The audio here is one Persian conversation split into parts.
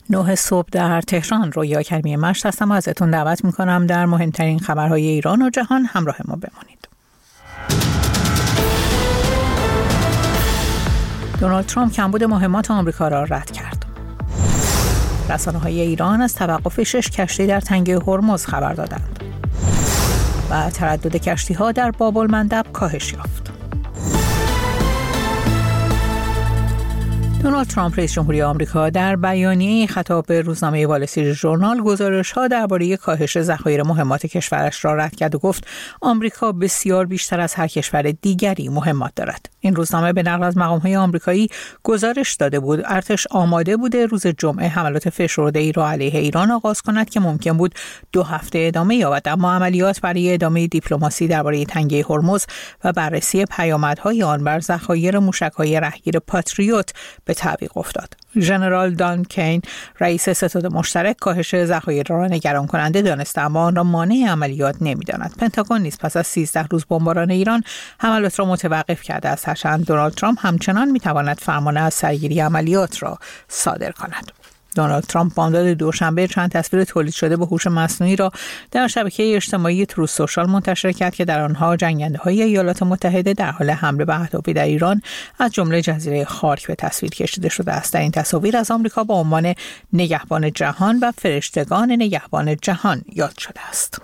9 صبح در تهران. رویا کریمی مشت هستم و ازتون دعوت میکنم در مهمترین خبرهای ایران و جهان همراه ما بمانید. دونالد ترامپ کمبود مهمات آمریکا را رد کرد. رسانه‌های ایران از توقف 6 کشتی در تنگه هرمز خبر دادند. و تردد کشتی‌ها در باب‌المندب کاهش یافت. دونالد ترامپ رئیس جمهوری آمریکا در بیانیه‌ای خطاب به روزنامه وال استریت ژورنال گزارش‌ها درباره کاهش ذخایر مهمات کشورش را رد کرد و گفت آمریکا بسیار بیشتر از هر کشور دیگری مهمات دارد. این روزنامه به نقل از مقام‌های آمریکایی گزارش داده بود ارتش آماده بوده روز جمعه حملات فشرده‌ای را علیه ایران آغاز کند که ممکن بود 2 هفته ادامه یابد، اما عملیات برای ادامه دیپلماسی درباره تنگه هرمز و بررسی پیامدهای آن بر ذخایر موشک‌های رهگیر پاتریوت به تعویق افتاد. ژنرال دان کین رئیس ستاد مشترک کاهش ذخایر را نگران کننده دانسته اما آن را مانع عملیات نمی‌داند. پنتاگون نیز پس از 13 روز بمباران ایران حملات را متوقف کرده است. هرچند دونالد ترامپ همچنان می‌تواند فرمان از سرگیری عملیات را صادر کند. دونالد ترامپ بامداد دوشنبه چند تصویر تولید شده با هوش مصنوعی را در شبکه اجتماعی تروث سوشال منتشر کرد که در آنها جنگنده‌های ایالات متحده در حال حمله به اهدافی در ایران از جمله جزیره خارک به تصویر کشیده شده است. در این تصاویر از آمریکا با عنوان نگهبان جهان و فرشتگان نگهبان جهان یاد شده است.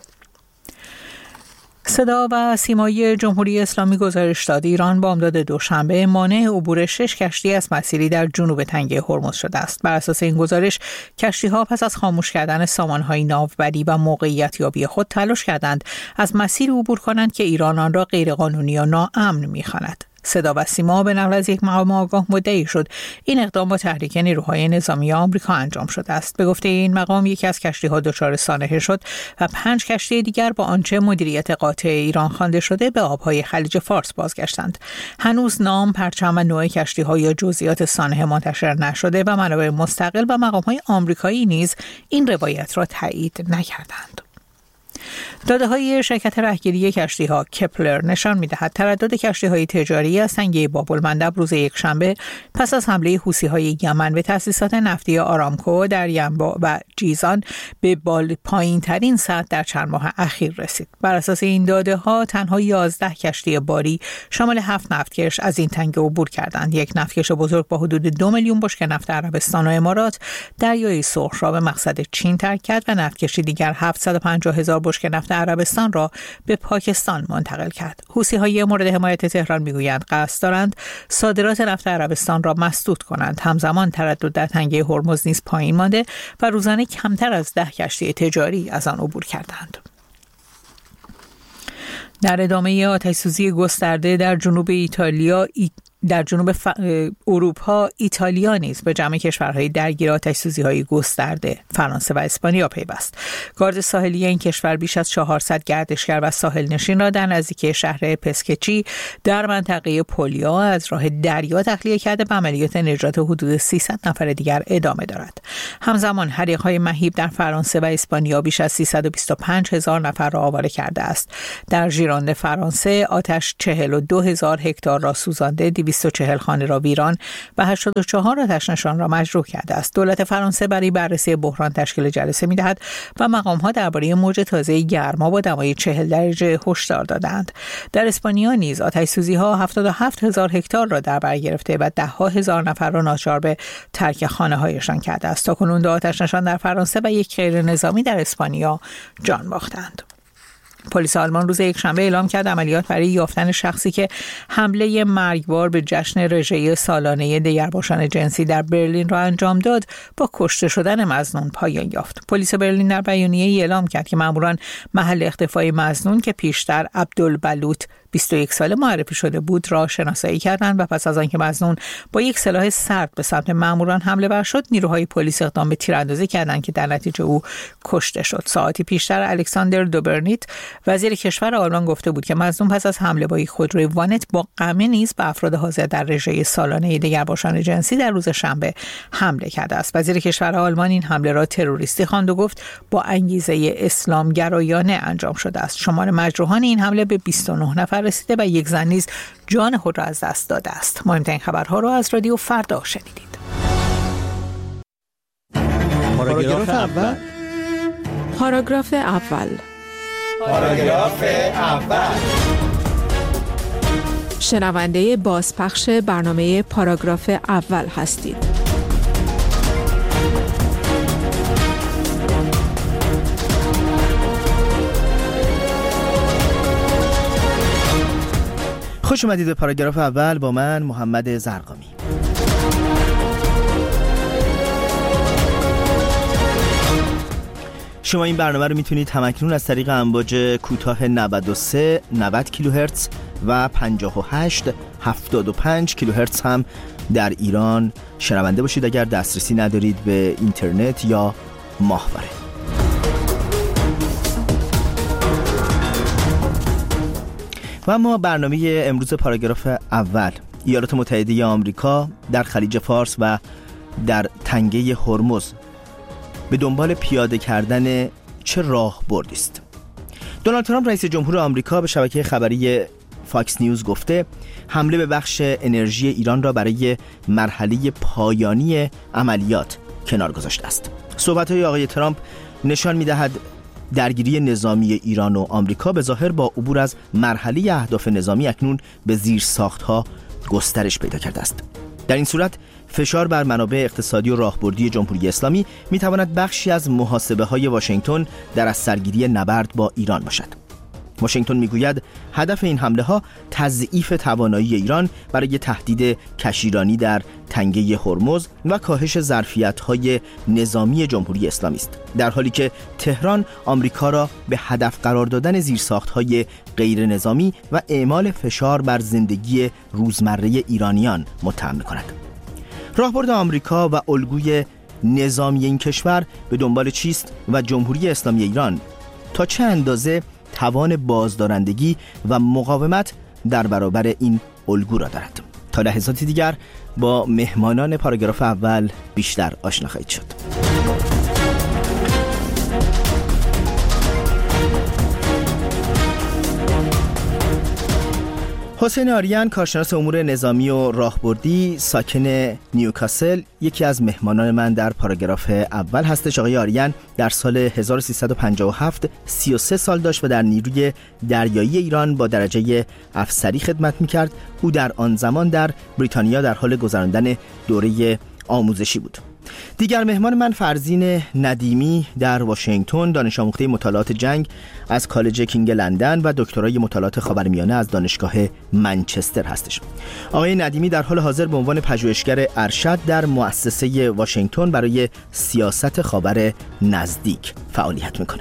صدا و سیمای جمهوری اسلامی گزارش داد ایران بامداد دوشنبه مانع عبور 6 کشتی از مسیری در جنوب تنگه هرمز شده است. بر اساس این گزارش کشتی‌ها پس از خاموش کردن سامان‌های ناوبری و موقعیت یابی خود تلاش کردند از مسیر عبور کنند که ایران آن را غیرقانونی و ناامن می‌خواند. صدا و سیما به نقل از یک مقام آگاه مدعی شد این اقدام با تحریک نیروهای نظامی آمریکا انجام شده است. به گفته این مقام یکی از کشتی‌ها دچار سانحه شد و 5 کشتی دیگر با آنچه مدیریت قاطع ایران خوانده شده به آبهای خلیج فارس بازگشتند. هنوز نام، پرچم و نوع کشتی‌ها یا جزئیات سانحه منتشر نشده و منابع مستقل و مقام‌های آمریکایی نیز این روایت را تایید نکردند. داده‌های شرکت رهگیری کشتی‌ها کپلر نشان می‌دهد تردد کشتی‌های تجاری از تنگه باب‌المندب روز یکشنبه پس از حمله حوثی‌های یمن به تأسیسات نفتی آرامکو در ینبع و جیزان به پایین‌ترین سطح در چند ماه اخیر رسید. بر اساس این داده‌ها تنها 11 کشتی باری شامل 7 نفتکش از این تنگه عبور کردند. یک نفتکش بزرگ با حدود 2 میلیون بشکه نفت عربستان و امارات دریای سرخ را به مقصد چین ترک کرد و نفتکشی دیگر 750,000 بشکه نفت عربستان را به پاکستان منتقل کرد. حوثی‌های مورد حمایت تهران میگویند قصد دارند صادرات نفت عربستان را مسدود کنند. همزمان تردد در تنگه هرمز نیز پایین مانده و روزانه کمتر از 10 کشتی تجاری از آن عبور کردند. در ادامه آتش‌سوزی گسترده در جنوب اروپا، ایتالیا نیز به جمع کشورهای درگیر آتش‌سوزی‌های گسترده فرانسه و اسپانیا پیوست. گارد ساحلی این کشور بیش از 400 گردشگر و ساحل نشین را در نزدیکی شهر پسکچی در منطقه پولیا از راه دریا تخلیه کرده و عملیات نجات حدود 300 نفر دیگر ادامه دارد. همزمان حریق‌های مهیب در فرانسه و اسپانیا بیش از 325,000 نفر را آواره کرده است. در ژیراند فرانسه آتش 42,000 هکتار را سوزانده، 240 خانه را ویران و 84 آتش‌نشان را مجروح کرده است. دولت فرانسه برای بررسی بحران تشکیل جلسه می‌دهد و مقام‌ها درباره موج تازه گرما با دمای 40 درجه هشدار دادند. در اسپانیا نیز آتش‌سوزی‌ها 77,000 هکتار را در بر گرفته و 10,000 نفر را ناچار به ترک خانه‌هایشان کرده است. تاکنون 2 آتش‌نشان در فرانسه و یک غیر نظامی در اسپانیا جان باختند. پلیس آلمان روز یکشنبه اعلام کرد عملیات برای یافتن شخصی که حمله مرگبار به جشن رژه سالانه دگرباشان جنسی در برلین را انجام داد با کشته شدن مظنون پایان یافت. پلیس برلین در بیانیه‌ای اعلام کرد که ماموران محل اختفای مظنون که پیشتر عبدالبلوط 21 ساله معرفی شده بود را شناسایی کردند و پس از آنکه مظنون با یک سلاح سرد به سمت ماموران حمله ور شد، نیروهای پلیس اقدام به تیراندازی کردند که در نتیجه او کشته شد. ساعتی پیشتر الکساندر دوبرنیت وزیر کشور آلمان گفته بود که مظنون پس از حمله با یک خودروی وانت با قمه نیز به افراد حاضر در رژه سالانه دگرباشان جنسی در روز شنبه حمله کرده است. وزیر کشور آلمان این حمله را تروریستی خواند و گفت با انگیزه اسلامگرایانه انجام شده است. شمار مجروحان این حمله به 29 نفر رسیده و یک زن نیز جان خود را از دست داده است. مهمترین خبرها را از رادیو فردا شنیدید. پاراگراف اول. پاراگراف اول. پاراگراف اول. شنونده بازپخش برنامه پاراگراف اول هستید. خوش اومدید به پاراگراف اول با من محمد زرقامی. شما این برنامه رو میتونید همکنون از طریق امواج کوتاه 93 90 کیلوهرتز و 58 75 کیلوهرتز هم در ایران شنونده باشید اگر دسترسی ندارید به اینترنت یا ماهواره. و اما برنامه امروز پاراگراف اول. ایالات متحده آمریکا در خلیج فارس و در تنگه هرمز به دنبال پیاده کردن چه راهبردی است؟ دونالد ترامپ رئیس جمهور آمریکا به شبکه خبری فاکس نیوز گفته حمله به بخش انرژی ایران را برای مرحله پایانی عملیات کنار گذاشته است. صحبت‌های آقای ترامپ نشان می‌دهد درگیری نظامی ایران و آمریکا به ظاهر با عبور از مرحله اهداف نظامی اکنون به زیرساخت‌ها گسترش پیدا کرده است. در این صورت فشار بر منابع اقتصادی و راهبردی جمهوری اسلامی می‌تواند بخشی از محاسبه‌های واشنگتن در از سرگیری نبرد با ایران باشد. واشنگتن میگوید هدف این حمله‌ها تضعیف توانایی ایران برای تهدید کشیرانی در تنگه هرمز و کاهش ظرفیت‌های نظامی جمهوری اسلامی است، در حالی که تهران آمریکا را به هدف قرار دادن زیرساخت‌های غیر نظامی و اعمال فشار بر زندگی روزمره ایرانیان متهم می‌کند. راهبرد آمریکا و الگوی نظامی این کشور به دنبال چیست و جمهوری اسلامی ایران تا چه اندازه توان بازدارندگی و مقاومت در برابر این الگو را دارد؟ تا لحظاتی دیگر با مهمانان پاراگراف اول بیشتر آشنا خواهید شد. حسین آریان، کارشناس امور نظامی و راهبردی، ساکن نیوکاسل، یکی از مهمانان من در پاراگراف اول هستش. آقای آریان در سال 1357 33 سال داشت و در نیروی دریایی ایران با درجه افسری خدمت می‌کرد. او در آن زمان در بریتانیا در حال گذراندن دوره آموزشی بود. دیگر مهمان من فرزین ندیمی در واشنگتن، دانش آموخته مطالعات جنگ از کالج کینگ لندن و دکترای مطالعات خاورمیانه از دانشگاه منچستر هستش. آقای ندیمی در حال حاضر به عنوان پژوهشگر ارشد در مؤسسه واشنگتن برای سیاست خاور نزدیک فعالیت میکنه.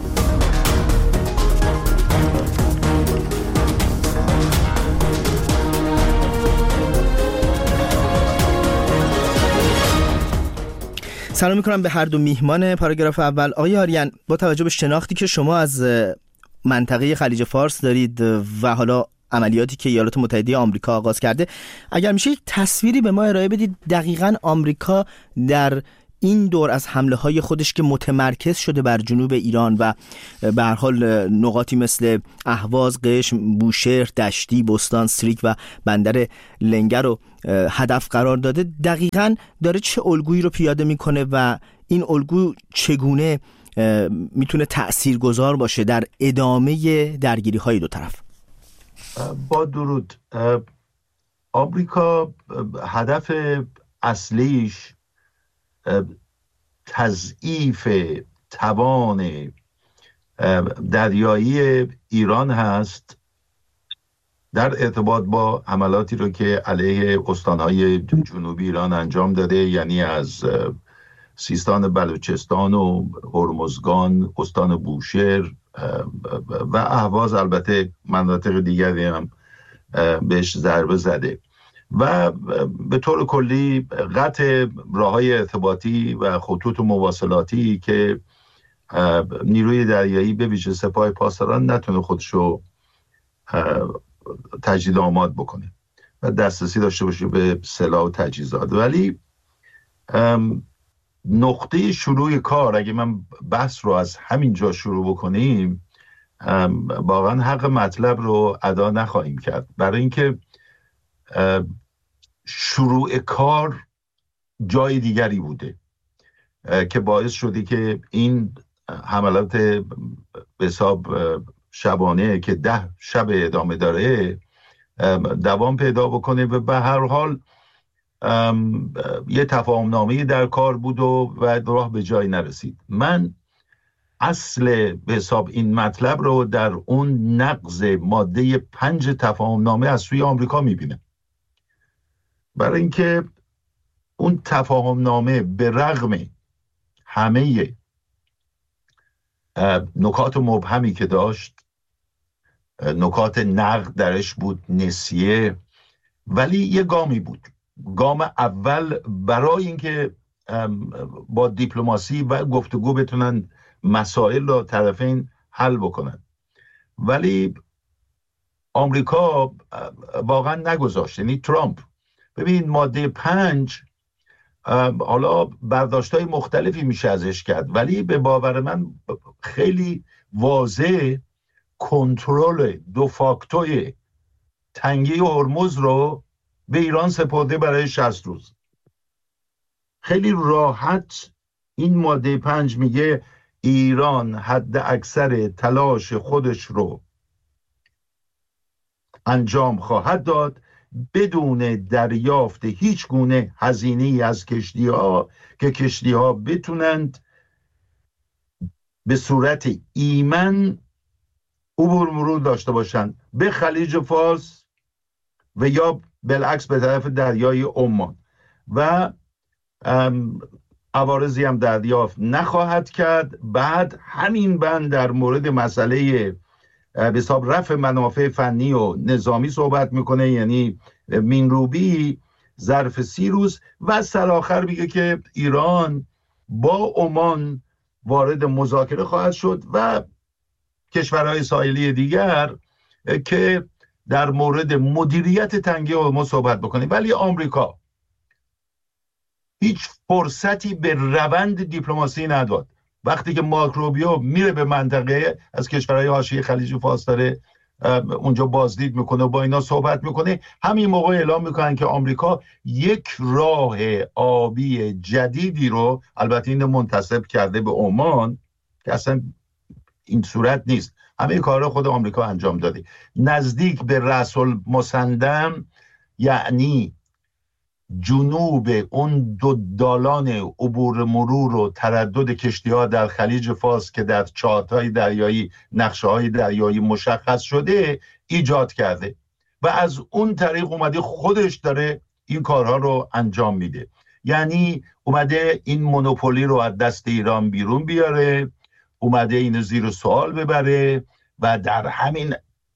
سلام میکنم به هر دو میهمان پاراگراف اول. آقای آریان، با توجه به شناختی که شما از منطقه خلیج فارس دارید و حالا عملیاتی که ایالات متحده آمریکا آغاز کرده، اگر میشه یک تصویری به ما ارائه بدید دقیقاً آمریکا در این دور از حمله های خودش که متمرکز شده بر جنوب ایران و به هر حال نقاطی مثل اهواز، قشم، بوشهر، دشتی، بستان، سریک و بندر لنگر رو هدف قرار داده، دقیقاً داره چه الگویی رو پیاده میکنه و این الگو چگونه میتونه تأثیرگذار باشه در ادامه درگیری های دو طرف؟ با درود. آمریکا هدف اصلیش تضعیف توان دریایی ایران هست در ارتباط با حملاتی رو که علیه استانهای جنوبی ایران انجام داده، یعنی از سیستان بلوچستان و هرمزگان، استان بوشهر و اهواز، البته مناطق دیگری هم بهش ضربه زده و به طور کلی قطع راه‌های ارتباطی و خطوط مواصلاتی که نیروی دریایی به ویژه سپاه پاسداران نتونه خودشو تجدید آماد بکنه و دسترسی داشته باشه به سلاح و تجهیزات. ولی نقطه شروع کار، اگه من بحث رو از همین جا شروع بکنیم، واقعا حق مطلب رو ادا نخواهیم کرد، برای اینکه شروع کار جای دیگری بوده. که باعث شده که این حملات به حساب شبانه که 10 شب ادامه داره دوام پیدا بکنه و به هر حال یه تفاهم نامه‌ای در کار بود و راه به جای نرسید. من اصل به حساب این مطلب رو در اون نقض ماده 5 تفاهم نامه از سوی آمریکا میبینم، برای اینکه اون تفاهم نامه به رغم همه نکات مبهمی که داشت، نکات نقد درش بود، نسیه، ولی یه گامی بود، گام اول برای اینکه با دیپلماسی و گفتگو بتونن مسائل رو طرفین حل بکنن. ولی آمریکا واقعا نگذاشت، یعنی ترامپ. ببین ماده 5 حالا برداشت‌های مختلفی میشه ازش کرد، ولی به باور من خیلی واضح کنترل دو فاکتوی تنگه هرمز رو به ایران سپرده برای 60 روز. خیلی راحت این ماده 5 میگه ایران حد اکثر تلاش خودش رو انجام خواهد داد بدون دریافت هیچ گونه هزینه‌ای از کشتی‌ها که کشتی‌ها بتونند به صورت ایمن عبور مرور داشته باشند به خلیج فارس و یا بالعکس به طرف دریای عمان و عوارضی هم دریافت نخواهد کرد. بعد همین بند در مورد مسئله به حساب رفع منافع فنی و نظامی صحبت میکنه، یعنی مینروبی ظرف 30 روز و سرآخر میگه که ایران با عمان وارد مذاکره خواهد شد و کشورهای ساحلی دیگر که در مورد مدیریت تنگه هرمز صحبت بکنه. ولی آمریکا هیچ فرصتی به روند دیپلماسی نداد. وقتی که مارک روبیو میره به منطقه از کشورهای حاشیه خلیج فارس داره اونجا بازدید میکنه و با اینا صحبت میکنه، همین موقع اعلام میکنن که آمریکا یک راه آبی جدیدی رو، البته این منتسب کرده به عمان که اصلا این صورت نیست، همه کارا خود آمریکا انجام داده، نزدیک به رأس المسندم، یعنی جنوب اون 2 دالان عبور مرور و تردد کشتی‌ها در خلیج فارس که در چارت‌های دریایی نقشه‌های دریایی مشخص شده ایجاد کرده و از اون طریق اومده خودش داره این کارها رو انجام میده. یعنی اومده این مونوپولی رو از دست ایران بیرون بیاره، اومده اینو زیر سوال ببره و در همین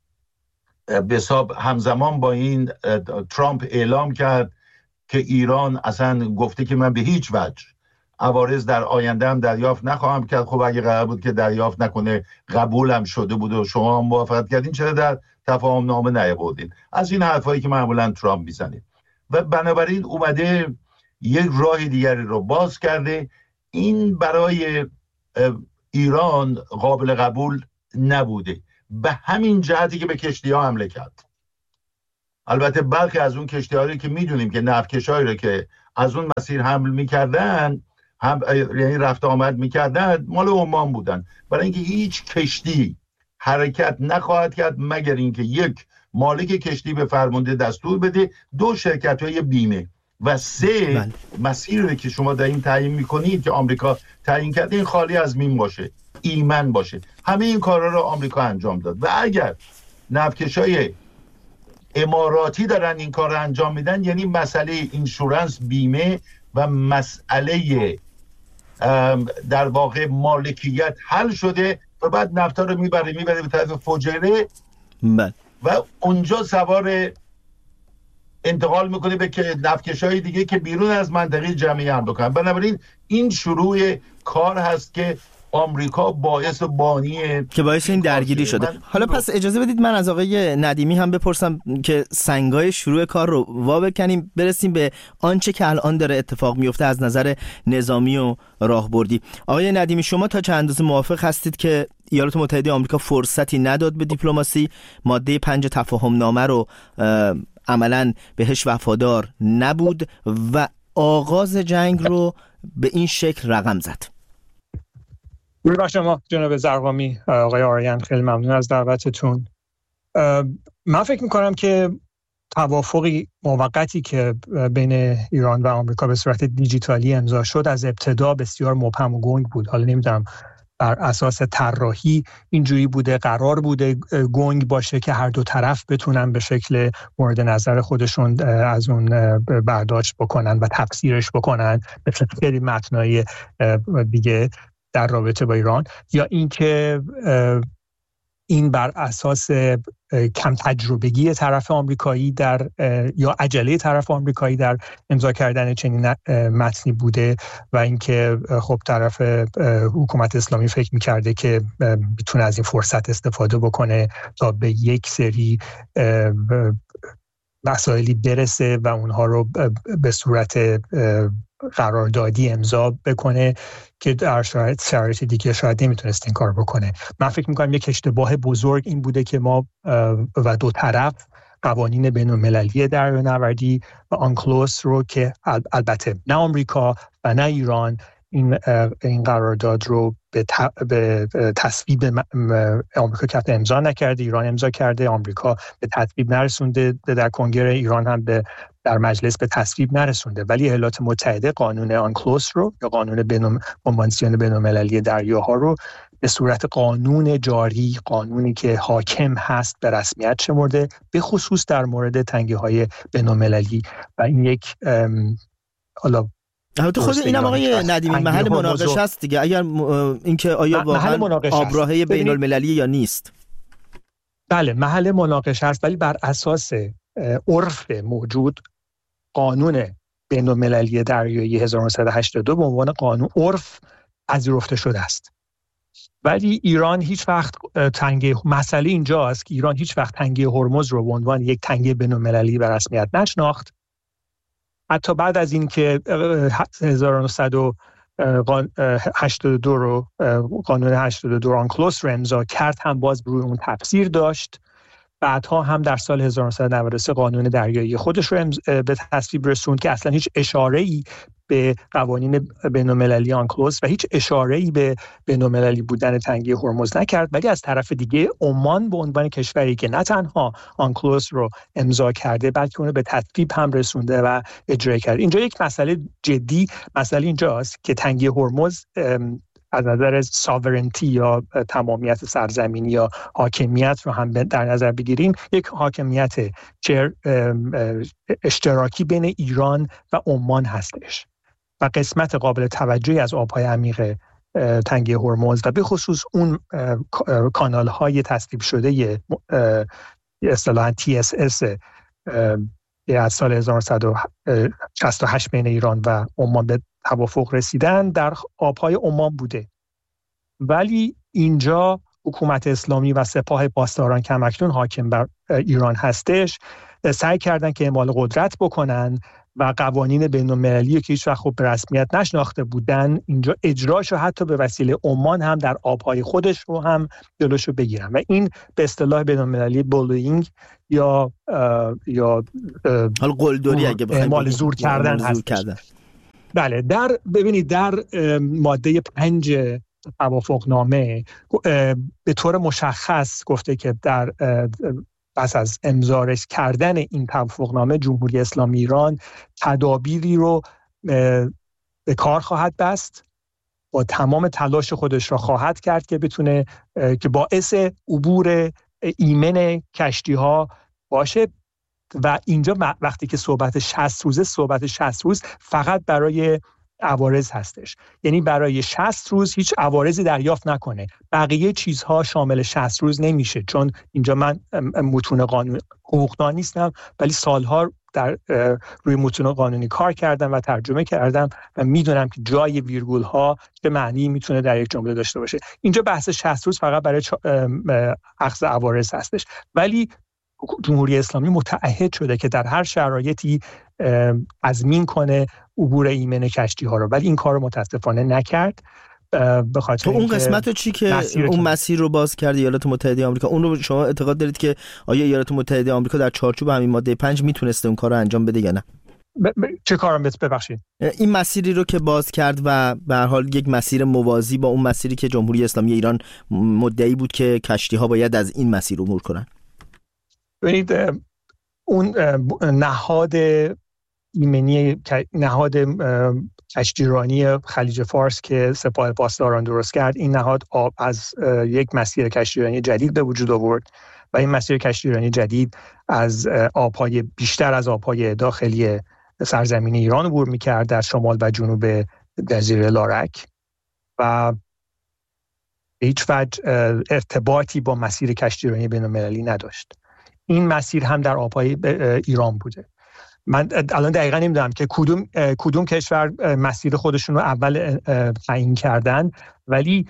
به حساب همزمان با این ترامپ اعلام کرد که ایران اصلا گفته که من به هیچ وجه عوارض در آینده هم دریافت نخواهم کرد. خب اگه قرار بود که دریافت نکنه قبولم شده بود و شما هم موافقت کردین، چرا در تفاهم نامه نیاوردین؟ از این حرفایی که معمولا ترامپ میزنه و بنابراین اومده یک راه دیگری رو باز کرده. این برای ایران قابل قبول نبوده به همین جهتی که به کشتی‌ها حمله کرد. البته برخی از اون کشتی‌هایی که میدونیم که نفتکشایی رو که از اون مسیر حمل میکردن یعنی رفت آمد میکردن مال عمان بودن، برای اینکه هیچ کشتی حرکت نخواهد کرد مگر اینکه یک مالک کشتی به فرمانده دستور بده، 2 شرکت‌های بیمه و 3 مسیری که شما در این تعیین میکنید که آمریکا تعیین کرده این خالی از مین باشه، ایمن باشه. همه این کارا رو آمریکا انجام داد و اگر نفتکشای اماراتی دارن این کار رو انجام میدن، یعنی مسئله اینشورنس بیمه و مسئله در واقع مالکیت حل شده و بعد نفتا رو میبره به طرف فجیره و اونجا سوار انتقال میکنه به نفتکشای دیگه که بیرون از منطقه جمعی هم بکنن. بنابراین این شروع کار هست که آمریکا باعث این درگیری شده. حالا پس اجازه بدید من از آقای ندیمی هم بپرسم که سنگای شروع کار رو وا بکنیم، برسیم به آنچه که الان داره اتفاق میفته از نظر نظامی و راهبردی. آقای ندیمی، شما تا چند اندازه موافق هستید که ایالات متحده آمریکا فرصتی نداد به دیپلماسی، ماده 5 تفاهم نامه رو عملاً بهش وفادار نبود و آغاز جنگ رو به این شکل رقم زد. روی با شما جناب زرقامی. آقای آریان خیلی ممنون از دعوتتون. من فکر میکنم که توافقی موقتی که بین ایران و آمریکا به صورت دیجیتالی امضا شد از ابتدا بسیار مبهم و گنگ بود. حالا نمیدونم بر اساس طراحی اینجوری بوده، قرار بوده گنگ باشه که هر دو طرف بتونن به شکل مورد نظر خودشون از اون برداشت بکنن و تفسیرش بکنن مثل خیلی متنای دیگه در رابطه با ایران، یا اینکه این بر اساس کم تجربگی طرف آمریکایی در یا عجله طرف آمریکایی در امضا کردن چنین متنی بوده و اینکه خب طرف حکومت اسلامی فکر می‌کرده که میتونه از این فرصت استفاده بکنه تا به یک سری مسائلی برسه و اونها رو به صورت قراردادی امضا بکنه که در شرایط دیگه شاید نمیتونست این کار بکنه. من فکر میکنم یک اشتباه بزرگ این بوده که ما و دو طرف قوانین بین‌المللی دریانوردی و آنکلوس رو که البته نه آمریکا و نه ایران این قرارداد رو به تصویب آمریکا که امضا نکرده، ایران امضا کرده، آمریکا به تصویب نرسونده، در کنگره ایران هم در مجلس به تصویب نرسونده، ولی ایالات متحده قانون آنکلوس رو یا قانون کنوانسیون بین‌المللی دریاها رو به صورت قانون جاری، قانونی که حاکم هست به رسمیت شمرده، به خصوص در مورد تنگه‌های بین‌المللی. و این یک حالا البته خود اینم آقای ندیمی محل مناقشه است دیگه، اگر اینکه آیا واقعا آبراهه بین‌المللی یا نیست. بله محل مناقشه است، ولی بر اساس عرف موجود قانون بین‌المللی دریایی 1982 به عنوان قانون عرف پذیرفته شده است. ولی ایران هیچ وقت مسئله اینجاست که ایران هیچ وقت تنگه هرمز رو به عنوان یک تنگه بین‌المللی به رسمیت نشناخت. حتی بعد از این که 1982 رو قانون 82 آنکلوس رو امضا کرد هم باز روی اون تفسیر داشت. بعدها هم در سال 1993 قانون دریایی خودش رو به تصویب رسوند که اصلا هیچ اشاره‌ای به قوانین بین‌المللی آنکلوس و هیچ اشاره‌ای به بین‌المللی بودن تنگه هرمز نکرد. ولی از طرف دیگه عمان به عنوان کشوری که نه تنها آنکلوس رو امضا کرده بلکه اون رو به تصویب هم رسونده و اجرا کرده. اینجا یک مسئله جدی، مسئله اینجاست که تنگه هرمز از نظر ساورنتی یا تمامیت سرزمینی یا حاکمیت رو هم در نظر بگیریم، یک حاکمیت اشتراکی بین ایران و عمان هستش و قسمت قابل توجهی از آبهای عمیق تنگه هرمز و به خصوص اون کانال‌های تصویب شده اصطلاحاً TSS از سال 1968 بین ایران و عمان به توافق رسیدن در آبهای عمان بوده. ولی اینجا حکومت اسلامی و سپاه پاسداران که همکنون حاکم بر ایران هستش سعی کردن که اعمال قدرت بکنن و قوانین بین‌المللی که هیچ وقت خب به رسمیت نشناخته بودن اینجا اجراشو حتی به وسیله عمان هم در آبهای خودش رو هم جلوشو بگیرن و این به اصطلاح بین‌المللی بولینگ یا حالا قلدری اگه بخوایم اعمال زور کردن هست. بله ببینید در ماده 5 توافقنامه به طور مشخص گفته که در پس از امضاش کردن این توافقنامه جمهوری اسلامی ایران تدابیری رو به کار خواهد بست و تمام تلاش خودش را خواهد کرد که بتونه که باعث عبور ایمن کشتی‌ها باشه. و اینجا وقتی که صحبت 60 روز فقط برای عوارض هستش، یعنی برای 60 روز هیچ عوارضی دریافت نکنه. بقیه چیزها شامل 60 روز نمیشه، چون اینجا من متون قانون حقوقدان نیستم ولی سالها در روی متون قانونی کار کردم و ترجمه کردم و میدونم که جای ویرگول ها چه معنی میتونه در یک جمله داشته باشه. اینجا بحث 60 روز فقط برای اخذ عوارض هستش، ولی جمهوری اسلامی متعهد شده که در هر شرایطی تضمین کنه عبور ایمن کشتی ها رو، ولی این کار رو متاسفانه نکرد. به خاطر اون قسمت رو چی که اون مسیر رو باز کرد ایالات متحده آمریکا، اون رو شما اعتقاد دارید که آیا ایالات متحده آمریکا در چارچوب همین ماده 5 میتونسته اون کار رو انجام بده یا نه؟ چه کارم ببخشید؟ این مسیری رو که باز کرد و به هر حال یک مسیر موازی با اون مسیری که جمهوری اسلامی ایران مدعی بود که کشتی‌ها باید از این مسیر عبور کنن. ببینید اون نهاد ایمنی، نهاد کشتیرانی خلیج فارس که سپاه پاسداران درست کرد، این نهاد از یک مسیر کشتیرانی جدید به وجود آورد و این مسیر کشتیرانی جدید از آب‌های بیشتر از آب‌های داخلی سرزمین ایران عبور می‌کرد در شمال و جنوب جزیره لارک و به هیچ وجه ارتباطی با مسیر کشتیرانی بین‌المللی نداشت. این مسیر هم در آب‌های ایران بوده. من الان دقیقا نمیدونم که کدوم کشور مسیر خودشون رو اول تعیین کردن، ولی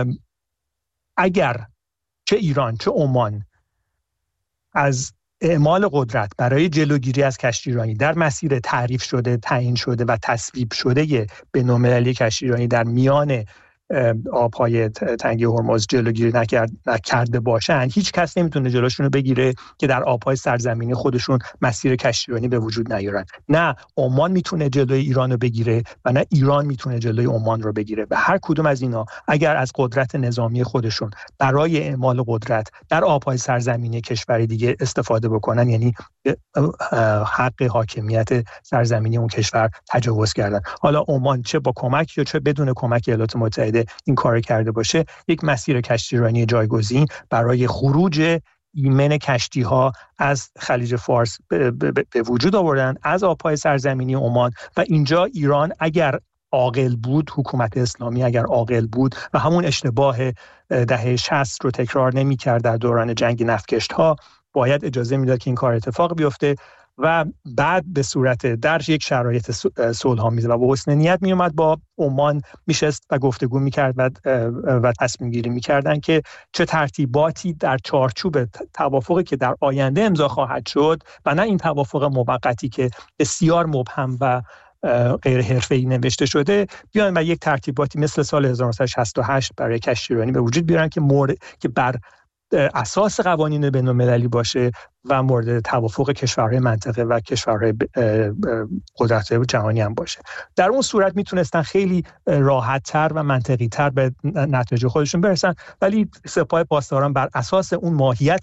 اگر چه ایران چه عمان از اعمال قدرت برای جلوگیری از کشتیرانی در مسیر تعریف شده، تعیین شده و تصویب شده بین‌المللی کشتیرانی در میان آب‌های تنگه هرمز جلوگیری نکرده باشن، هیچ کس نمیتونه جلوشون رو بگیره که در آب‌های سرزمینی خودشون مسیر کشتیرانی به وجود نیارن. نه عمان میتونه جلوی ایران رو بگیره و نه ایران میتونه جلوی عمان رو بگیره و هر کدوم از اینا اگر از قدرت نظامی خودشون برای اعمال قدرت در آب‌های سرزمینی کشور دیگه استفاده بکنن، یعنی حق حاکمیت سرزمینی اون کشور تجاوز کردن، حالا عمان چه با کمک یا چه بدون کمک ایالات متحده این کار کرده باشه، یک مسیر کشتیرانی جایگزین برای خروج ایمن کشتی‌ها از خلیج فارس به وجود آوردن از آب‌های سرزمینی عمان و اینجا ایران اگر عاقل بود، حکومت اسلامی اگر عاقل بود و همون اشتباه دهه 60 رو تکرار نمی‌کرد در دوران جنگ نفتکشی‌ها، باید اجازه میداد که این کار اتفاق بیفته و بعد به صورت در یک شرایط صلح‌آمیز و با حسن نیت می اومد با عمان میشست و گفتگو میکرد و تصمیم گیری میکردن که چه ترتیباتی در چارچوب توافقی که در آینده امضا خواهد شد و نه این توافق موقتی که بسیار مبهم و غیر حرفه‌ای نوشته شده، بیان و یک ترتیباتی مثل سال 1968 برای کشتیرانی به وجود بیارن که بر اساس قوانین بین‌المللی باشه و مورد توافق کشورهای منطقه و کشورهای قدرت‌های جهانی هم باشه. در اون صورت میتونستن خیلی راحت‌تر و منطقی‌تر به نتیجه خودشون برسن، ولی سپاه پاسداران بر اساس اون ماهیت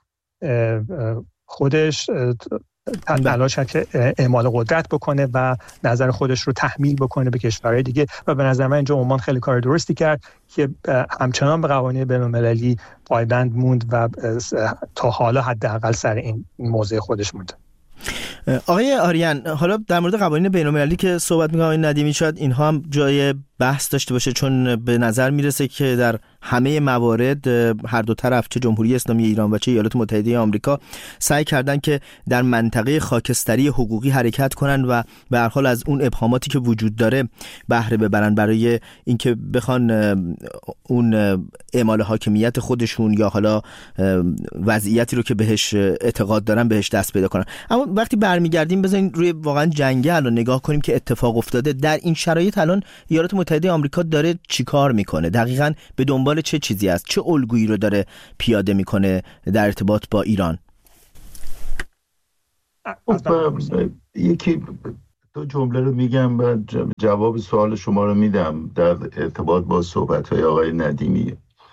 خودش تلاش کرد که اعمال قدرت بکنه و نظر خودش رو تحمیل بکنه به کشورهای دیگه و به نظر من اینجا عمان خیلی کار درستی کرد که همچنان به قوانین بین‌المللی پایبند موند و تا حالا حداقل سر این موضع خودش مونده. آقای آریان، حالا در مورد قوانین بین‌المللی که صحبت می‌کنم آقای ندیمی، شاید اینها هم جای بحث داشته باشه، چون به نظر میرسه که در همه موارد هر دو طرف، چه جمهوری اسلامی ایران و چه ایالات متحده آمریکا، سعی کردن که در منطقه خاکستری حقوقی حرکت کنن و به هر حال از اون ابهاماتی که وجود داره بهره ببرن برای اینکه بخوان اون اعمال حاکمیت خودشون یا حالا وضعیتی رو که بهش اعتقاد دارن بهش دست پیدا کنن. اما وقتی برمیگردیم بزنین روی واقعا جنگه الان نگاه کنیم که اتفاق افتاده در این شرایط، الان ایالات متحده آمریکا داره چیکار میکنه؟ دقیقاً به دنبال چه چیزی است؟ چه الگویی رو داره پیاده میکنه در ارتباط با ایران؟ یکی دو جمله رو میگم و جواب سوال شما رو میدم در ارتباط با صحبت‌های آقای ندیمی.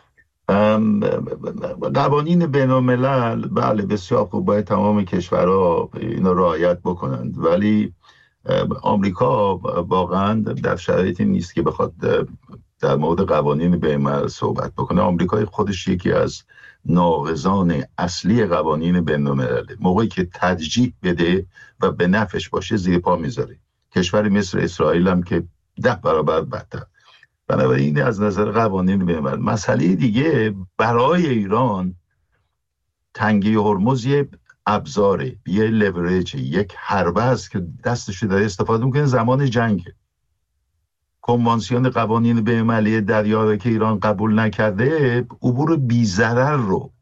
قوانین بین‌الملل بله بسیار خوب، باید تمام کشورها اینو رعایت بکنند، ولی آمریکا واقعا در شرایطی نیست که بخواد در مورد قوانین بین‌الملل صحبت بکنه. آمریکا خودش یکی از ناقضان اصلی قوانین بین‌الملل، موقعی که ترجیح بده و به نفعش باشه زیر پا میذاره. کشوری مثل اسرائیل هم که 10 برابر بدتر. بنابراین از نظر قوانین بین‌الملل مسئله دیگه برای ایران تنگه هرمز یه ابزاره، یه لورج، یک حربه است که دستش داره استفاده میکنه زمان جنگ. کنوانسیون قوانین بین‌المللی دریایی که ایران قبول نکرده عبور بی‌ضرر رو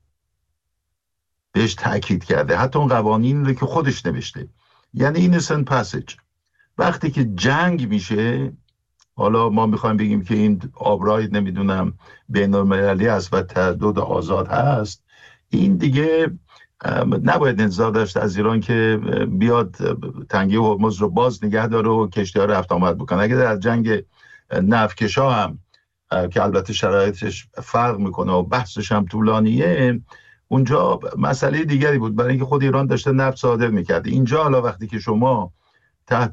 بهش تاکید کرده، حتی اون قوانین رو که خودش نوشته، یعنی innocent passage. وقتی که جنگ میشه، حالا ما میخوایم بگیم که این آبرای نمیدونم بین‌المللی است و تردد آزاد هست، این دیگه نباید انتظار داشت از ایران که بیاد تنگه هرمز رو باز نگه داره و کشتی‌ها رفت آمد بکنه. اگه در جنگ نفتکشا هم که البته شرایطش فرق میکنه و بحثش هم طولانیه، اونجا مسئله دیگری بود، برای اینکه خود ایران داشته نفت صادر میکرد. اینجا حالا وقتی که شما تحت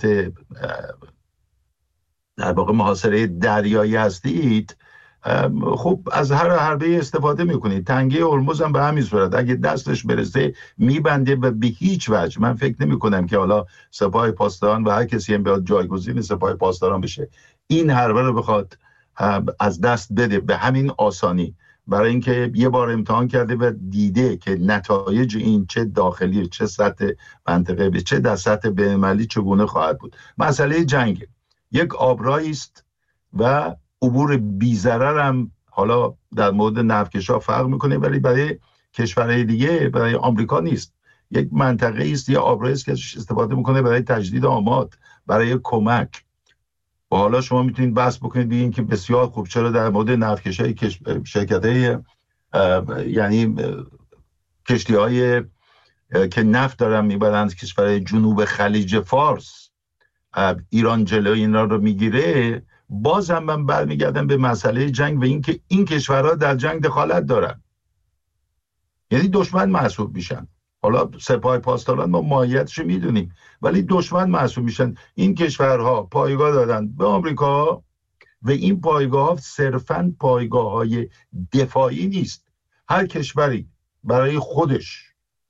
در واقع محاصره دریایی هستید، خب از هر حربه استفاده میکنید. تنگه هرمز هم به همین صورت اگه دستش برسه میبنده و به هیچ وجه من فکر نمی کنم که حالا سپاه پاسداران و هر کسی هم بیاد جایگزین سپاه پاسداران بشه این حربه رو بخواد از دست بده به همین آسانی، برای اینکه یه بار امتحان کرده و دیده که نتایج این چه داخلی چه سطح منطقه چه در سطح بین‌المللی چگونه خواهد بود. مسئله جنگ یک آبراهی است و عبور بی‌ضرر هم حالا در مورد نفتکشا فرق میکنه، ولی برای کشورهای دیگه، برای آمریکا نیست. یک منطقه است، یه آبراهی است که استفاده میکنه برای تجدید آماد، برای کمک. و حالا شما میتونید بحث بکنید بگین که بسیار خوب چرا در مورد نفتکشای شرکت‌های یعنی کشتی‌های که نفت دارن میبرند کشورهای جنوب خلیج فارس ایران جلوی اینا رو میگیره. بازم من برمیگردم به مسئله جنگ و اینکه این کشورها در جنگ دخالت دارن، یعنی دشمن محسوب میشن. حالا سپاه پاسداران ما ماهیتش میدونیم، ولی دشمن محسوب میشن. این کشورها پایگاه دادن به آمریکا و این پایگاه ها صرفاً پایگاه های دفاعی نیست. هر کشوری برای خودش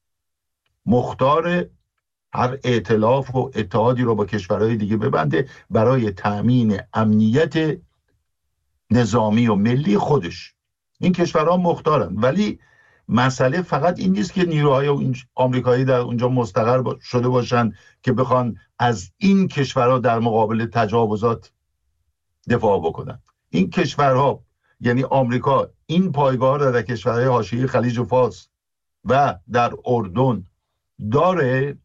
مختار هر ائتلاف و اتحادی رو با کشورهای دیگه ببنده برای تأمین امنیت نظامی و ملی خودش. این کشورها مختارن، ولی مسئله فقط این نیست که نیروهای آمریکایی در اونجا مستقر شده باشن که بخوان از این کشورها در مقابل تجاوزات دفاع بکنن. این کشورها یعنی آمریکا این پایگاه را در کشورهای حاشیه خلیج فارس و در اردن داره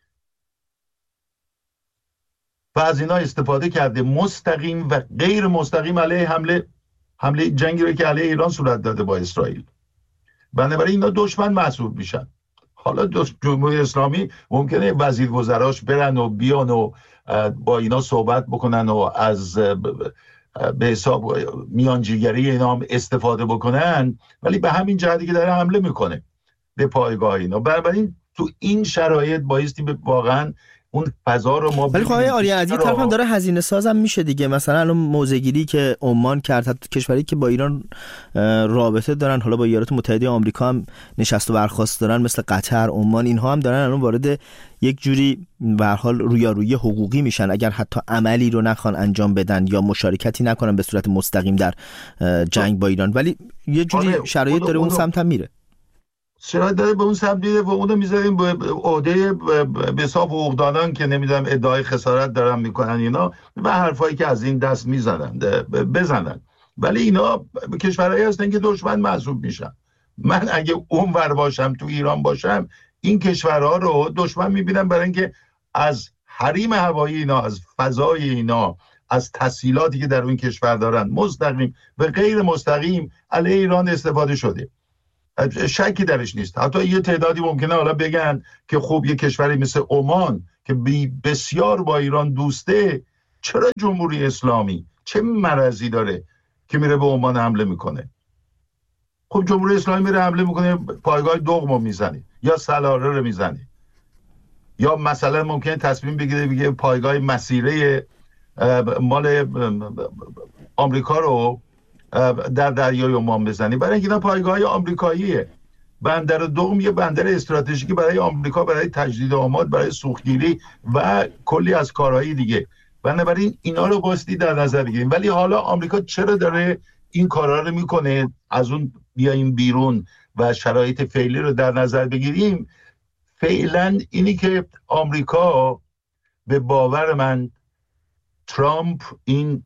و از اینا استفاده کرده، مستقیم و غیر مستقیم علیه حمله جنگی رو که علیه ایران صورت داده با اسرائیل. بنابراین اینا دشمن محسوب میشن. حالا جمهوری اسلامی ممکنه وزیر وزراش برن و بیان و با اینا صحبت بکنن و از به حساب میانجیگری اینا هم استفاده بکنن، ولی به همین جهتی که داره حمله میکنه به پایگاه اینا. بنابراین تو این شرایط بایستی واقعا اون فضا رو ما ولی خب آقای از این طرف هم داره هزینه سازم میشه دیگه. مثلا الان موضع‌گیری که عمان کرد، حتی کشوری که با ایران رابطه دارن، حالا با ایالات متحده آمریکا هم نشست و برخاست دارن، مثل قطر، عمان، اینها هم دارن الان وارد یک جوری به هر حال رویارویی حقوقی میشن. اگر حتی عملی رو نخوان انجام بدن یا مشارکتی نکنن به صورت مستقیم در جنگ با ایران، ولی یه جوری شرایط داره اون سمت هم میره. شرایط داره به اون سمت میره و اونو میذاریم به عهده به حساب حقوقدانان که نمیدونم ادعای خسارت دارن میکنن اینا و حرفایی که از این دست میزنن بزنن، ولی اینا کشورهایی هستن که دشمن محسوب میشن. من اگه اونور باشم، تو ایران باشم، این کشورها رو دشمن میبینم، برای اینکه از حریم هوایی اینا، از فضای اینا، از تسهیلاتی که در اون کشور دارن مستقیم و غیر مستقیم علیه ایران استفاده شده. شکی درش نیست. حتی یه تعدادی ممکنه حالا بگن که خب یه کشوری مثل عمان که بسیار با ایران دوسته، چرا جمهوری اسلامی چه مرضی داره که میره به عمان حمله میکنه؟ خب جمهوری اسلامی میره حمله میکنه، پایگاه دوغمو میزنه یا سلاره رو میزنه، یا مثلا ممکنه تصمیم بگیره بگه پایگاه مسیره مال آمریکا رو در دریای عمان بزنی، برای اینکه اینا پایگاه آمریکاییه. بندر دوغم یه بندر استراتژیکی برای آمریکا، برای تجدید آماد، برای سوختگیری و کلی از کارهای دیگه. بنابراین اینا رو باستی در نظر بگیریم. ولی حالا آمریکا چرا داره این کارا رو میکنه؟ از اون بیایم بیرون و شرایط فعلی رو در نظر بگیریم. فعلا اینی که آمریکا به باور من ترامپ این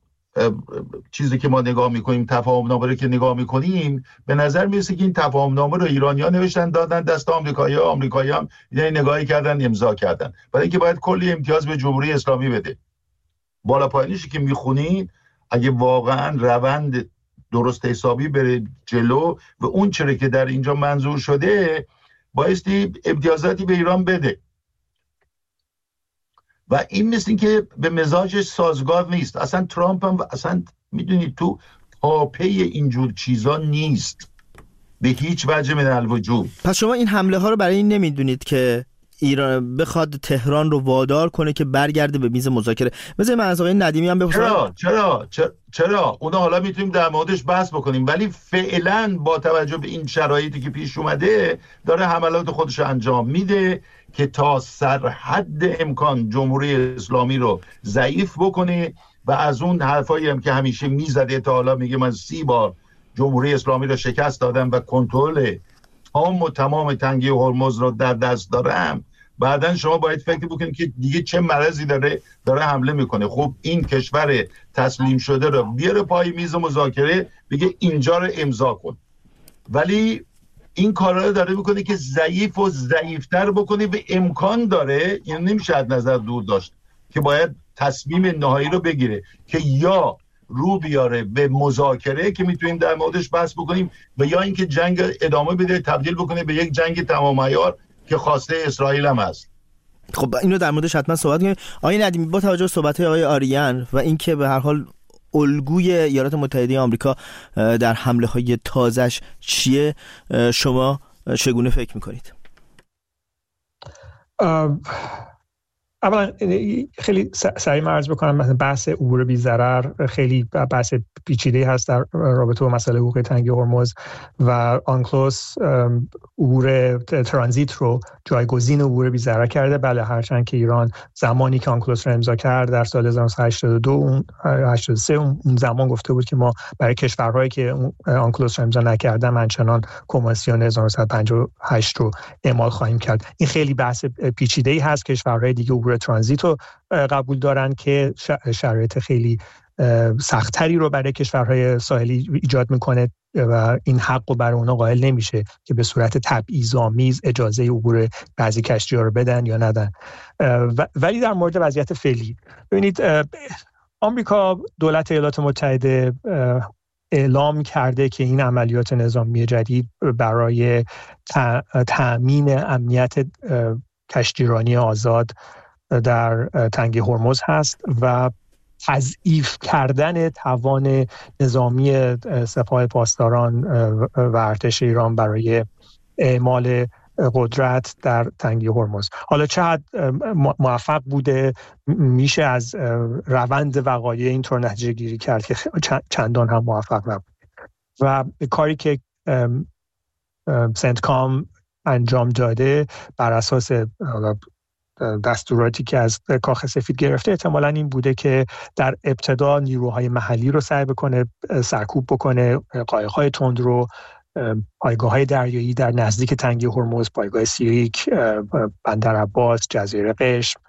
چیزی که ما نگاه میکنیم، تفاهمنامه رو که نگاه میکنیم، به نظر میرسه که این تفاهمنامه رو ایرانی‌ها نوشتن دادن دست آمریکایی هم نگاهی کردن امضا کردن، برای اینکه باید کلی امتیاز به جمهوری اسلامی بده. بالا پایینیشی که میخونین اگه واقعا روند درست حسابی بره جلو و اون چره که در اینجا منظور شده، بایستی امتیازاتی به ایران بده و این مثل این که به مزاجش سازگار نیست. اصلا ترامپ هم اصلا میدونید تو پاپه اینجور چیزا نیست به هیچ وجه من الوجود. پس شما این حمله ها رو برای این نمیدونید که ایران بخواد تهران رو وادار کنه که برگرده به میز مذاکره؟ مثل من از آقای ندیمی هم بپرسم. چرا اونا حالا میتونیم در موردش بحث بکنیم، ولی فعلا با توجه به این شرایطی که پیش اومده داره حملات خودش انجام میده که تا سرحد امکان جمهوری اسلامی رو ضعیف بکنه و از اون حرفایی هم که همیشه میزده تا حالا میگه من 30 بار جمهوری اسلامی رو شکست دادم و کنترل تمام تنگه هرمز رو در دست دارم، بعدن شما باید فکر بکنید که دیگه چه مرضی داره حمله میکنه. خب این کشور تسلیم شده رو بیاره پای میز مذاکره بگه اینجا رو امضا کن، ولی این کارا رو داره میکنه که ضعیف و ضعیفتر بکنه و امکان داره، این نمیشه از نظر دور داشت که باید تصمیم نهایی رو بگیره که یا رو بیاره به مذاکره که میتونیم در موردش بحث بکنیم و یا اینکه جنگ ادامه بده، تبدیل بکنه به یک جنگ تمام عیار که خواسته اسرائیل هم هست. خب اینو در موردش حتما صحبت کنیم. آقای ندیمی، با توجه به صحبت‌های آقای آریان و اینکه به هر حال الگوی ایالات متحده آمریکا در حمله‌های تازه‌اش چیه، شما چگونه فکر می‌کنید؟ اولا خیلی سریع عرض بکنم، مثلا بحث عبور بی ضرر خیلی بحث پیچیده‌ای هست در رابطه با مسئله حقوق تنگه هرمز و آنکلوس عبور ترانزیت رو جایگزین عبور بی ضرر کرده. بله، هرچند که ایران زمانی که آنکلوس رو امضا کرد در سال 1982 83 اون زمان گفته بود که ما برای کشورهایی که آنکلوس رو امضا نکردن همچنان کنوانسیون 1958 رو اعمال خواهیم کرد. این خیلی بحث پیچیده‌ای هست. کشورهای دیگه عبور ترانزیت رو قبول دارن که شرایط خیلی سخت‌تری رو برای کشورهای ساحلی ایجاد میکنه و این حق رو برای اونا قائل نمیشه که به صورت تبعیض‌آمیز اجازه عبور بعضی کشتی‌ها رو بدن یا ندن. ولی در مورد وضعیت فعلی ببینید، آمریکا، دولت ایالات متحده اعلام کرده که این عملیات نظامی جدید برای تأمین امنیت کشتیرانی آزاد در تنگه هرمز هست و تضعیف کردن توان نظامی سپاه پاسداران و ارتش ایران برای اعمال قدرت در تنگه هرمز. حالا چقدر موفق بوده میشه از روند وقایع اینطور نتیجه گیری کرد که چندان هم موفق نبود و کاری که سنتکام انجام داده بر اساس دستوراتی که از کاخ سفید گرفته احتمالاً این بوده که در ابتدا نیروهای محلی رو سعی بکنه سرکوب بکنه، قایق‌های تند رو، پایگاه‌های دریایی در نزدیک تنگه هرمز، پایگاه سیریک، بندر عباس، جزیره قشم،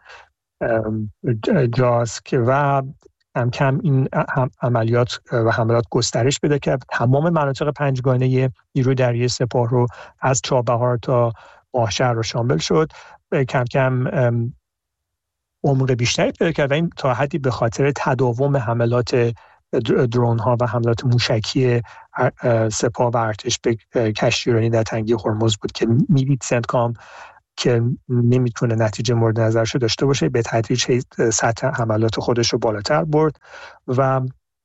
جاسک و کم کم این عملیات و حملات گسترش بده که تمام مناطق پنجگانه نیروی دریایی سپاه رو از چابهار تا ماهشهر رو شامل شد. کم کم عمق بیشتری پیدا کرد و این تا حدی به خاطر تداوم حملات درون ها و حملات موشکی سپاه و ارتش به کشتیرانی در تنگه هرمز بود که میدید سنتکام که نمیتونه نتیجه مورد نظرش داشته باشه، به تدریج سطح حملات خودش رو بالاتر برد و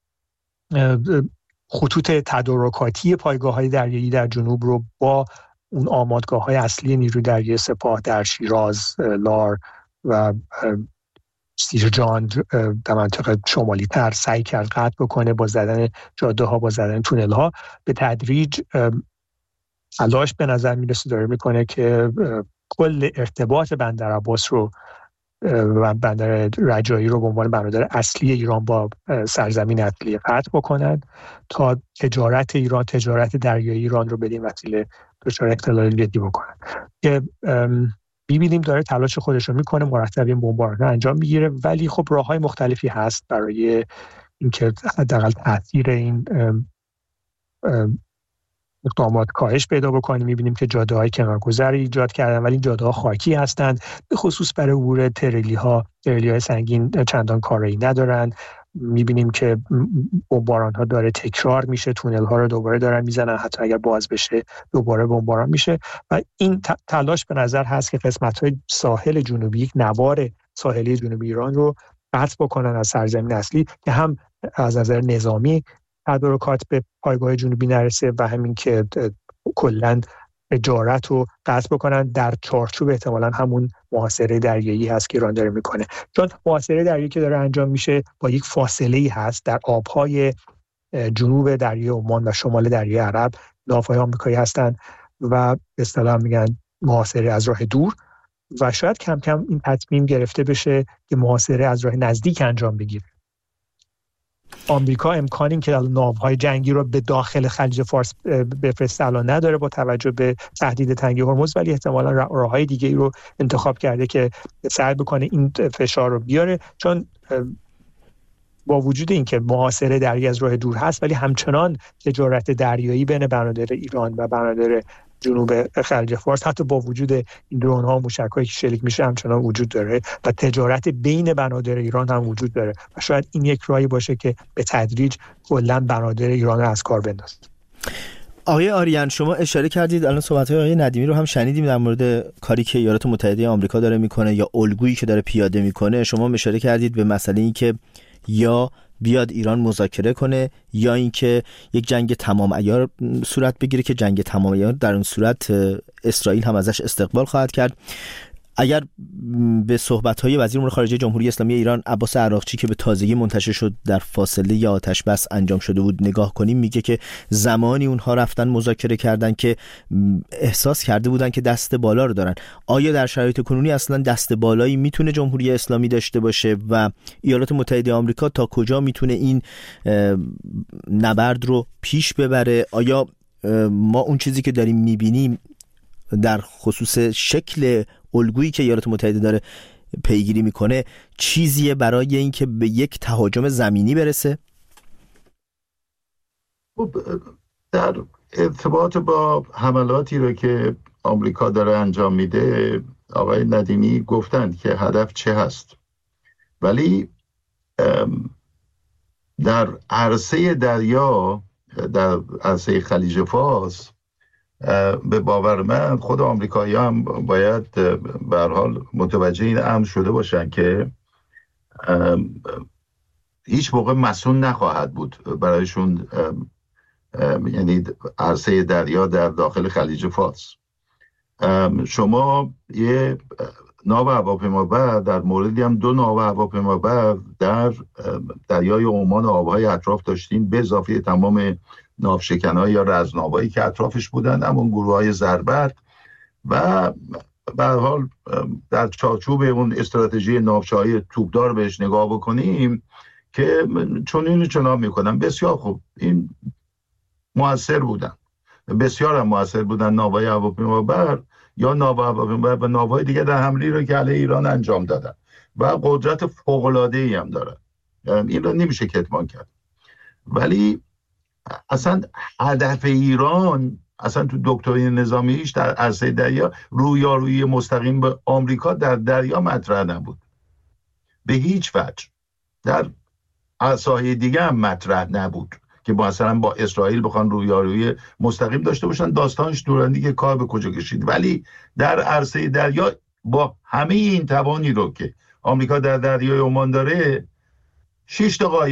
خطوط تدارکاتی پایگاه‌های دریایی در جنوب رو با اون آمادگاه‌های اصلی نیروی دریایی سپاه در شیراز، لار و سیرجان در منطقه شمالی تر سعی کرد قطع بکنه با زدن جاده ها، با زدن تونل ها. به تدریج تلاش به نظر میرسه داره میکنه که کل ارتباط بندر عباس رو و بندر رجایی رو به عنوان بندر اصلی ایران با سرزمین اصلی قطع بکنند تا تجارت ایران، تجارت دریایی ایران رو بدین وسیله دچار اختلال جدی بکنن که می‌بینیم داره تلاش خودش رو میکنه، مرتب این بمباران انجام میگیره، ولی خب راه‌های مختلفی هست برای اینکه حداقل تاثیر این اقدامات کاهش پیدا بکنیم. می‌بینیم که جاده‌های کنارگذری ایجاد کردن ولی جاده‌ها خاکی هستند، به خصوص برای عبور تریلی‌های سنگین چندان کاری ندارن میبینیم که بمباران ها داره تکرار میشه، تونل ها رو دوباره دارن میزنن، حتی اگر باز بشه دوباره بمباران میشه و این تلاش به نظر هست که قسمت های ساحل جنوبی، یک نوار ساحلی جنوبی ایران رو قطع بکنن از سرزمین اصلی که هم از نظر نظامی تدارکات به پایگاه جنوبی نرسه و همین که کلاً تجارت رو قطع بکنن در چارچوب احتمالاً همون محاصره دریایی هست که ایران داره میکنه، چون محاصره دریایی که داره انجام میشه با یک فاصله‌ای هست در آبهای جنوب دریای عمان و شمال دریای عرب. ناوهای آمریکایی هستن و به اصطلاح میگن محاصره از راه دور و شاید کم کم این تصمیم گرفته بشه که محاصره از راه نزدیک انجام بگیره. آمریکا امکان این که ناوهای جنگی رو به داخل خلیج فارس بفرسته الان نداره با توجه به تهدید تنگی هرمز، ولی احتمالاً راههای دیگه ای رو انتخاب کرده که سعی بکنه این فشار رو بیاره، چون با وجود اینکه محاصره دریایی از راه دور هست ولی همچنان تجارت دریایی بین بنادر ایران و بنادر جنوب خلیج فارس حتی با وجود این درون ها و موشک‌هایی که شلیک میشه همچنان وجود داره و تجارت بین بنادر ایران هم وجود داره و شاید این یک راهی باشه که به تدریج کلاً بنادر ایران رو از کار بندازه. آقای آریان، شما اشاره کردید، الان صحبت‌های آقای ندیمی رو هم شنیدیم در مورد کاری که ایالات متحده آمریکا داره میکنه یا الگویی که داره پیاده میکنه. شما اشاره کردید به مسئله این که یا بیاد ایران مذاکره کنه یا اینکه یک جنگ تمام عیار صورت بگیره که جنگ تمام عیار در اون صورت اسرائیل هم ازش استقبال خواهد کرد. اگر به صحبت‌های وزیر امور خارجه جمهوری اسلامی ایران عباس عراقچی که به تازگی منتشر شد در فاصله یا آتش بس انجام شده بود نگاه کنیم، میگه که زمانی اونها رفتن مذاکره کردن که احساس کرده بودن که دست بالا رو دارن. آیا در شرایط کنونی اصلا دست بالایی میتونه جمهوری اسلامی داشته باشه و ایالات متحده آمریکا تا کجا میتونه این نبرد رو پیش ببره؟ آیا ما اون چیزی که داریم میبینیم در خصوص شکل الگویی که ایالات متحده داره پیگیری میکنه چیزیه برای اینکه به یک تهاجم زمینی برسه؟ در ارتباط با حملاتی رو که آمریکا داره انجام میده آقای ندیمی گفتند که هدف چه هست، ولی در عرصه دریا، در عرصه خلیج فارس، به باور من خود آمریکایی هم باید به هر حال متوجه این امر شده باشن که هیچ موقع مسئول نخواهد بود برایشون، یعنی عرصه دریا در داخل خلیج فارس. شما یه ناو هواپیمابر، در موردی هم 2 ناو هواپیمابر در دریای عمان و آبهای اطراف داشتین، به اضافه تمام ناوشکن‌ها یا رزمناوایی که اطرافش بودن، همون گروه‌های زربرد و به هر حال در چارچوب اون استراتژی ناوچه‌های توپدار بهش نگاه بکنیم که چنان میکنن. بسیار خوب، این موثر بودن، بسیار هم موثر بودن ناوهای هواپیمابر یا ناو هواپیمابر و ناوهای دیگه در حمله رو که علیه ایران انجام دادن و قدرت فوق‌العاده‌ای هم دارن، این رو نمیشه کتمان کرد. ولی اصلا هدف ایران اصلا تو دکترین نظامیش در عرصه دریا رویارویی مستقیم به آمریکا در دریا مطرح نبود به هیچ وجه، در عرصه‌های دیگه هم مطرح نبود که مثلا با اسرائیل بخوان رویارویی مستقیم داشته باشن. داستانش دورندی که کار به کجا کشید، ولی در عرصه دریا با همه این توانی رو که آمریکا در دریای عمان داره 6 تا